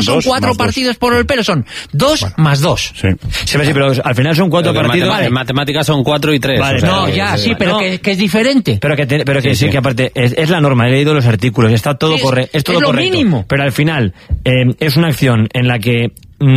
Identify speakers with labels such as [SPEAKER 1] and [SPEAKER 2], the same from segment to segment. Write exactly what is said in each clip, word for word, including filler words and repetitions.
[SPEAKER 1] son
[SPEAKER 2] dos
[SPEAKER 1] cuatro partidos dos. por el pelo, son dos bueno. más dos.
[SPEAKER 2] Sí.
[SPEAKER 3] Sí, sí, pero al final son cuatro
[SPEAKER 4] pero
[SPEAKER 3] partidos.
[SPEAKER 4] En, vale. en matemáticas son cuatro y tres.
[SPEAKER 3] Vale,
[SPEAKER 4] o sea,
[SPEAKER 1] no,
[SPEAKER 4] que,
[SPEAKER 1] ya,
[SPEAKER 4] que,
[SPEAKER 1] sí,
[SPEAKER 4] que,
[SPEAKER 1] pero
[SPEAKER 4] no.
[SPEAKER 1] que, que es diferente.
[SPEAKER 3] Pero que, te, pero que sí,
[SPEAKER 4] sí,
[SPEAKER 3] sí, que aparte, es, es la norma, he leído los artículos, está todo
[SPEAKER 1] es,
[SPEAKER 3] correcto. Es todo
[SPEAKER 1] es lo
[SPEAKER 3] correcto.
[SPEAKER 1] mínimo.
[SPEAKER 3] Pero al final, eh, es una acción en la que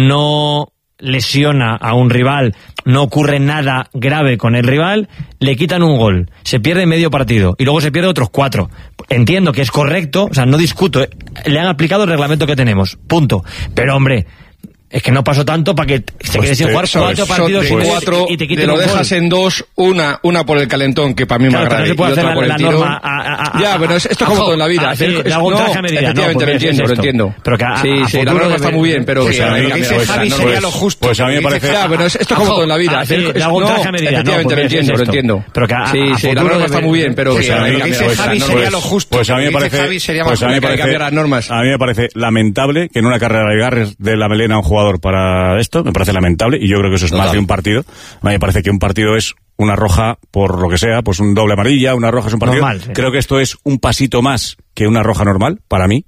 [SPEAKER 3] no lesiona a un rival, no ocurre nada grave con el rival, le quitan un gol, se pierde medio partido y luego se pierde otros cuatro. Entiendo que es correcto, o sea, no discuto, eh, le han aplicado el reglamento que tenemos, punto. Pero hombre, es que no pasó tanto para que se
[SPEAKER 2] pues
[SPEAKER 3] quede sin jugar cuatro partidos
[SPEAKER 5] de cuatro,
[SPEAKER 3] y te quiten
[SPEAKER 5] te lo
[SPEAKER 3] un
[SPEAKER 5] dejas
[SPEAKER 3] gol.
[SPEAKER 5] en dos, una una por el calentón, que para mí
[SPEAKER 3] Claro,
[SPEAKER 5] me agrada,
[SPEAKER 3] no se puede
[SPEAKER 5] y otra
[SPEAKER 3] hacer
[SPEAKER 5] por
[SPEAKER 3] la,
[SPEAKER 5] el
[SPEAKER 3] la
[SPEAKER 5] tirón.
[SPEAKER 3] norma a, a, a,
[SPEAKER 5] ya, pero es, esto es como todo en la vida.
[SPEAKER 3] Ah, sí,
[SPEAKER 5] hacer,
[SPEAKER 3] le hago un traje a medida. No,
[SPEAKER 5] efectivamente, lo
[SPEAKER 3] porque
[SPEAKER 5] entiendo,
[SPEAKER 3] es
[SPEAKER 5] lo
[SPEAKER 3] esto.
[SPEAKER 5] entiendo.
[SPEAKER 3] Pero que a,
[SPEAKER 5] sí,
[SPEAKER 3] a
[SPEAKER 5] sí, la
[SPEAKER 3] futuro
[SPEAKER 5] norma está
[SPEAKER 3] debe-
[SPEAKER 5] muy bien, pero
[SPEAKER 2] pues
[SPEAKER 5] que
[SPEAKER 2] a mí-
[SPEAKER 5] lo que dice
[SPEAKER 2] pues-
[SPEAKER 5] Javi
[SPEAKER 2] pues-
[SPEAKER 5] sería lo justo.
[SPEAKER 2] pues a mí me parece-
[SPEAKER 5] Ya, pero es, esto es como todo en la vida.
[SPEAKER 3] Ah, sí,
[SPEAKER 5] hacer,
[SPEAKER 3] le hago un
[SPEAKER 5] no,
[SPEAKER 3] traje a medida. No,
[SPEAKER 5] efectivamente,
[SPEAKER 3] porque
[SPEAKER 5] lo
[SPEAKER 3] es
[SPEAKER 5] entiendo, lo
[SPEAKER 3] esto.
[SPEAKER 5] entiendo.
[SPEAKER 3] Pero que a,
[SPEAKER 5] sí,
[SPEAKER 3] a
[SPEAKER 5] sí, la
[SPEAKER 3] futuro
[SPEAKER 5] norma está
[SPEAKER 3] debe-
[SPEAKER 5] muy bien, pero
[SPEAKER 2] pues
[SPEAKER 5] que
[SPEAKER 2] a mí-
[SPEAKER 5] lo que dice
[SPEAKER 2] pues-
[SPEAKER 5] Javi
[SPEAKER 2] pues-
[SPEAKER 5] sería lo justo.
[SPEAKER 2] Pues a mí me
[SPEAKER 5] Lo que dice
[SPEAKER 2] parece,
[SPEAKER 5] Javi sería
[SPEAKER 2] pues a mí me
[SPEAKER 5] más justo, que hay que
[SPEAKER 2] parece,
[SPEAKER 5] cambiar las normas.
[SPEAKER 2] a mí me parece lamentable que en una carrera de agarres de la melena a un jugador para esto, me parece lamentable, y yo creo que eso es
[SPEAKER 4] Total.
[SPEAKER 2] más de un partido. A mí me parece que un partido es una roja por lo que sea, pues un doble amarilla, una roja es un partido.
[SPEAKER 3] Normal, sí.
[SPEAKER 2] Creo que esto es un pasito más que una roja normal, para mí.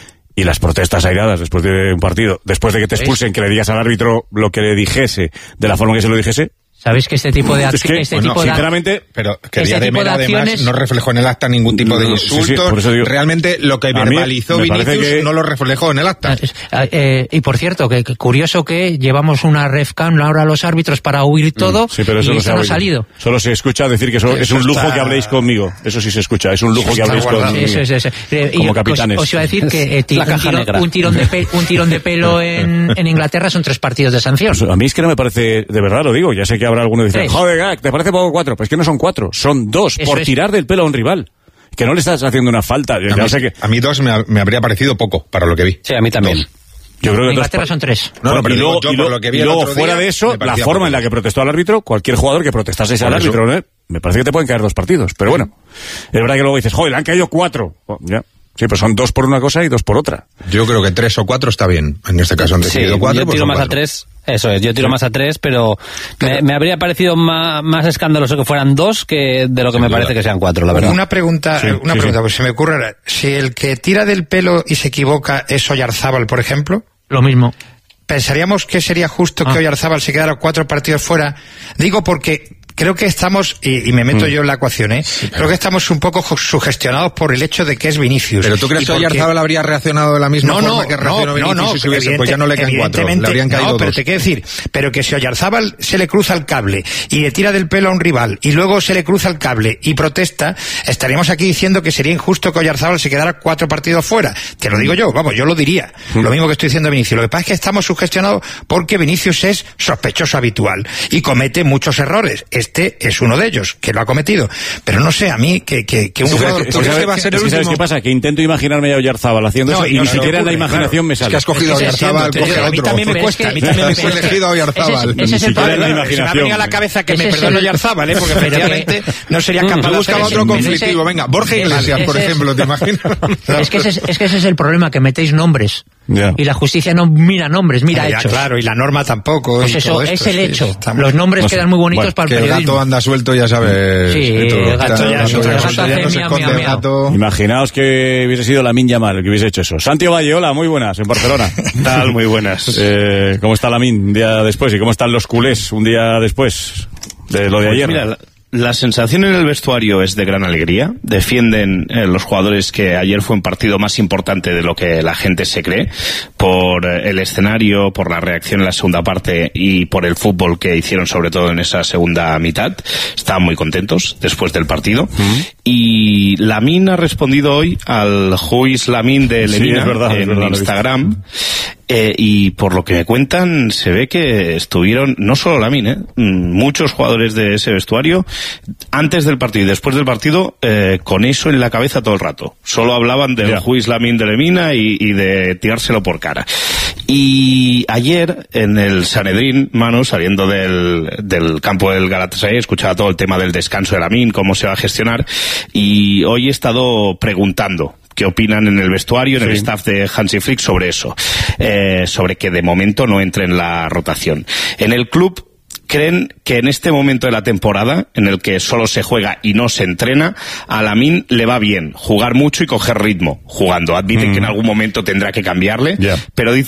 [SPEAKER 2] Y las protestas airadas después de un partido, después de que te expulsen, que le digas al árbitro lo que le dijese, de la forma que se lo dijese.
[SPEAKER 1] ¿Sabéis que este tipo de
[SPEAKER 2] Es que,
[SPEAKER 1] este
[SPEAKER 2] bueno,
[SPEAKER 1] tipo de
[SPEAKER 2] sinceramente,
[SPEAKER 6] Pero que
[SPEAKER 1] Ese
[SPEAKER 6] Díaz de
[SPEAKER 1] tipo de
[SPEAKER 6] Mera además
[SPEAKER 1] acciones-
[SPEAKER 6] no reflejó en el acta ningún tipo de
[SPEAKER 2] No, sí, sí,
[SPEAKER 6] insultos.
[SPEAKER 2] por eso digo-
[SPEAKER 6] Realmente lo que
[SPEAKER 2] A mí
[SPEAKER 6] verbalizó
[SPEAKER 2] me parece
[SPEAKER 6] Vinicius
[SPEAKER 2] que-
[SPEAKER 6] no lo reflejó en el acta.
[SPEAKER 1] Eh, y por cierto, que, que curioso que llevamos una refcam ahora a los árbitros para huir todo,
[SPEAKER 2] sí, pero eso
[SPEAKER 1] y
[SPEAKER 2] no
[SPEAKER 1] esto
[SPEAKER 2] se ha
[SPEAKER 1] no ha
[SPEAKER 2] oído.
[SPEAKER 1] salido.
[SPEAKER 2] Solo se escucha decir que eso,
[SPEAKER 6] Eso
[SPEAKER 2] es un lujo
[SPEAKER 6] está-
[SPEAKER 2] que habléis conmigo. Eso sí se escucha, es un lujo
[SPEAKER 6] Eso
[SPEAKER 2] que
[SPEAKER 6] está
[SPEAKER 2] habléis
[SPEAKER 6] guardado.
[SPEAKER 2] conmigo.
[SPEAKER 1] Sí, sí, sí, sí. Eh, y
[SPEAKER 2] Como
[SPEAKER 1] os-
[SPEAKER 2] capitanes.
[SPEAKER 1] Os, iba a decir que eh, ti-
[SPEAKER 4] La
[SPEAKER 1] un,
[SPEAKER 4] caja
[SPEAKER 1] tiro-
[SPEAKER 4] negra.
[SPEAKER 1] un tirón de pe- un tirón de pelo en, en Inglaterra son tres partidos de sanción.
[SPEAKER 2] Pues a mí es que no me parece, de verdad lo digo, ya sé que habrá alguno que dice,
[SPEAKER 1] Tres.
[SPEAKER 2] joder, Gak, ¿te parece poco cuatro? Pues que no son cuatro, son dos,
[SPEAKER 1] Eso
[SPEAKER 2] por
[SPEAKER 1] es.
[SPEAKER 2] tirar del pelo a un rival. Que no le estás haciendo una falta. Yo
[SPEAKER 6] A
[SPEAKER 2] no
[SPEAKER 6] mí,
[SPEAKER 2] sé qué.
[SPEAKER 6] a mí dos me, ha- me habría parecido poco para lo que vi.
[SPEAKER 4] Sí, a mí también.
[SPEAKER 6] Dos.
[SPEAKER 2] Yo creo
[SPEAKER 1] En
[SPEAKER 2] que dos
[SPEAKER 1] Inglaterra
[SPEAKER 2] pa-
[SPEAKER 1] son tres.
[SPEAKER 6] No, no,
[SPEAKER 2] Bueno,
[SPEAKER 6] pero
[SPEAKER 2] y
[SPEAKER 6] digo,
[SPEAKER 2] luego,
[SPEAKER 6] yo
[SPEAKER 2] y
[SPEAKER 6] por
[SPEAKER 2] luego-
[SPEAKER 6] lo que vi
[SPEAKER 2] y
[SPEAKER 6] el
[SPEAKER 2] luego
[SPEAKER 6] otro
[SPEAKER 2] fuera
[SPEAKER 6] día,
[SPEAKER 2] de eso,
[SPEAKER 6] me
[SPEAKER 2] la
[SPEAKER 6] parecía
[SPEAKER 2] forma
[SPEAKER 6] poco.
[SPEAKER 2] en la que protestó al árbitro, cualquier jugador que protestase
[SPEAKER 6] Por
[SPEAKER 2] al
[SPEAKER 6] eso.
[SPEAKER 2] árbitro, ¿eh? Me parece que te pueden caer dos partidos. Pero bueno, es verdad que luego dices, joder, le han caído cuatro. Oh, ya. Sí, pero son dos por una cosa y dos por otra.
[SPEAKER 6] Yo creo que tres o cuatro está bien. En este caso han
[SPEAKER 4] Sí,
[SPEAKER 6] decidido cuatro.
[SPEAKER 4] yo
[SPEAKER 6] pues
[SPEAKER 4] tiro
[SPEAKER 6] son
[SPEAKER 4] más a
[SPEAKER 6] cuatro.
[SPEAKER 4] tres. Eso es, yo tiro más a tres, pero me, me habría parecido más, más escandaloso que fueran dos que de lo que me
[SPEAKER 6] duda.
[SPEAKER 4] parece que sean cuatro, la verdad.
[SPEAKER 7] Una pregunta,
[SPEAKER 2] Sí,
[SPEAKER 7] una
[SPEAKER 2] sí,
[SPEAKER 7] pregunta,
[SPEAKER 2] sí.
[SPEAKER 7] pues se me ocurre ahora. Si el que tira del pelo y se equivoca es Oyarzábal, por ejemplo,
[SPEAKER 1] Lo mismo.
[SPEAKER 7] ¿pensaríamos que sería justo que
[SPEAKER 1] Ah.
[SPEAKER 7] Oyarzábal se quedara cuatro partidos fuera? Digo porque creo que estamos, y, y me meto yo en la ecuación, ¿eh? Creo que estamos un poco jo- sugestionados por el hecho de que es Vinicius.
[SPEAKER 6] Pero tú crees
[SPEAKER 7] Y
[SPEAKER 6] que
[SPEAKER 7] porque-
[SPEAKER 6] Oyarzábal habría reaccionado de la misma
[SPEAKER 7] No,
[SPEAKER 6] forma
[SPEAKER 7] no,
[SPEAKER 6] que
[SPEAKER 7] no,
[SPEAKER 6] reaccionó
[SPEAKER 7] no,
[SPEAKER 6] Vinicius
[SPEAKER 7] no,
[SPEAKER 6] si se hubiese,
[SPEAKER 7] evidente-
[SPEAKER 6] pues ya no le caen cuatro, le
[SPEAKER 7] evidentemente,
[SPEAKER 6] habrían caído
[SPEAKER 7] no, pero
[SPEAKER 6] dos.
[SPEAKER 7] te quiero decir, pero que si Oyarzábal se le cruza el cable y le tira del pelo a un rival y luego se le cruza el cable y protesta, estaríamos aquí diciendo que sería injusto que Oyarzábal se quedara cuatro partidos fuera. Te lo digo yo, vamos, yo lo diría. Lo mismo que estoy diciendo a Vinicius. Lo que pasa es que estamos sugestionados porque Vinicius es sospechoso habitual y comete muchos errores. Este es uno de ellos, que lo ha cometido. Pero no sé, a mí que, que, que un
[SPEAKER 6] ¿Tú crees
[SPEAKER 7] jugador...
[SPEAKER 6] que-
[SPEAKER 7] ¿tú
[SPEAKER 6] tú
[SPEAKER 7] crees
[SPEAKER 6] crees
[SPEAKER 7] que
[SPEAKER 6] que va a ser el
[SPEAKER 2] Es que ¿sabes
[SPEAKER 6] último?
[SPEAKER 2] qué pasa? Que intento imaginarme a Oyarzábal haciendo
[SPEAKER 7] No,
[SPEAKER 2] eso
[SPEAKER 7] y
[SPEAKER 2] y
[SPEAKER 7] no
[SPEAKER 2] ni
[SPEAKER 7] se me
[SPEAKER 2] siquiera en la
[SPEAKER 7] ocurre,
[SPEAKER 2] imaginación
[SPEAKER 7] claro.
[SPEAKER 2] me
[SPEAKER 6] Es
[SPEAKER 2] sale.
[SPEAKER 6] que has cogido a
[SPEAKER 7] Es que se
[SPEAKER 6] Oyarzábal,
[SPEAKER 7] entiende,
[SPEAKER 6] coge
[SPEAKER 7] a mí
[SPEAKER 6] otro.
[SPEAKER 7] también me
[SPEAKER 6] Me
[SPEAKER 7] cuesta,
[SPEAKER 6] cuesta.
[SPEAKER 7] a mí también me
[SPEAKER 6] Has
[SPEAKER 7] cuesta.
[SPEAKER 6] elegido a Oyarzábal.
[SPEAKER 1] Ese es-
[SPEAKER 2] Ni
[SPEAKER 1] ese es el
[SPEAKER 2] siquiera en la
[SPEAKER 1] problema.
[SPEAKER 7] Se me ha
[SPEAKER 2] imaginación.
[SPEAKER 7] venido a la cabeza que
[SPEAKER 1] Ese
[SPEAKER 7] me
[SPEAKER 1] es
[SPEAKER 7] perdone
[SPEAKER 1] el-
[SPEAKER 7] Oyarzábal, ¿eh? Porque
[SPEAKER 1] Pero que-
[SPEAKER 7] efectivamente no sería
[SPEAKER 1] Mm,
[SPEAKER 7] capaz
[SPEAKER 6] Yo
[SPEAKER 7] de
[SPEAKER 6] buscaba
[SPEAKER 7] hacer
[SPEAKER 6] otro
[SPEAKER 7] eso.
[SPEAKER 6] conflictivo. Venga, Borja
[SPEAKER 1] Ese-
[SPEAKER 6] Iglesias, por
[SPEAKER 1] ese-
[SPEAKER 6] ejemplo, ¿te imaginas?
[SPEAKER 1] Es que, ese es, es que ese es el problema, que metéis nombres.
[SPEAKER 2] Ya.
[SPEAKER 1] Y la justicia no mira nombres, mira
[SPEAKER 7] Ya,
[SPEAKER 1] hechos.
[SPEAKER 7] claro, y la norma tampoco.
[SPEAKER 1] Pues
[SPEAKER 7] y
[SPEAKER 1] eso,
[SPEAKER 7] todo
[SPEAKER 1] es
[SPEAKER 7] esto,
[SPEAKER 1] el
[SPEAKER 7] sí,
[SPEAKER 1] hecho.
[SPEAKER 7] estamos-
[SPEAKER 1] Los nombres
[SPEAKER 2] No sé.
[SPEAKER 1] quedan muy bonitos
[SPEAKER 2] Bueno,
[SPEAKER 1] para
[SPEAKER 6] Que
[SPEAKER 1] el
[SPEAKER 6] el
[SPEAKER 1] periodismo.
[SPEAKER 6] gato anda suelto, ya sabes.
[SPEAKER 1] Sí,
[SPEAKER 6] Esto,
[SPEAKER 1] el gato
[SPEAKER 6] está-
[SPEAKER 7] ya es
[SPEAKER 6] ya
[SPEAKER 7] otra
[SPEAKER 6] no
[SPEAKER 7] cosa.
[SPEAKER 6] se- ya no se
[SPEAKER 1] Miau,
[SPEAKER 6] esconde
[SPEAKER 1] miau,
[SPEAKER 6] el
[SPEAKER 1] miau.
[SPEAKER 6] gato.
[SPEAKER 2] Imaginaos que hubiese sido Lamine Yamal el que hubiese hecho eso. Santi Valle, hola, muy buenas, en Barcelona.
[SPEAKER 8] ¿Qué tal? Muy buenas.
[SPEAKER 2] Eh, ¿Cómo está Lamine un día después? ¿Y cómo están los culés un día después de lo de
[SPEAKER 8] Pues
[SPEAKER 2] ayer?
[SPEAKER 8] mira, la, la sensación en el vestuario es de gran alegría. Defienden eh, los jugadores que ayer fue un partido más importante de lo que la gente se cree, por eh, el escenario, por la reacción en la segunda parte y por el fútbol que hicieron sobre todo en esa segunda mitad. Estaban muy contentos después del partido. Uh-huh. Y Lamine ha respondido hoy al Juiz Lamine de
[SPEAKER 2] Sí,
[SPEAKER 8] Lemina
[SPEAKER 2] es verdad, es
[SPEAKER 8] en
[SPEAKER 2] verdad, lo he visto.
[SPEAKER 8] Instagram. Eh, y por lo que me cuentan, se ve que estuvieron, no solo Lamine, ¿eh? muchos jugadores de ese vestuario, antes del partido y después del partido, eh, con eso en la cabeza todo el rato. Solo hablaban del
[SPEAKER 2] Ya.
[SPEAKER 8] Juiz Lamine de Lemina y, y de tirárselo por cara. Y ayer, en el Sanedrín, Manu, saliendo del, del campo del Galatasaray, escuchaba todo el tema del descanso de Lamine, cómo se va a gestionar, y hoy he estado preguntando qué opinan en el vestuario, en
[SPEAKER 2] Sí.
[SPEAKER 8] el staff de Hansi Flick sobre eso, eh, sobre que de momento no entre en la rotación. En el club creen que en este momento de la temporada, en el que solo se juega y no se entrena, a Lamine le va bien jugar mucho y coger ritmo jugando. Admiten
[SPEAKER 2] Mm.
[SPEAKER 8] que en algún momento tendrá que cambiarle,
[SPEAKER 2] Yeah.
[SPEAKER 8] pero dicen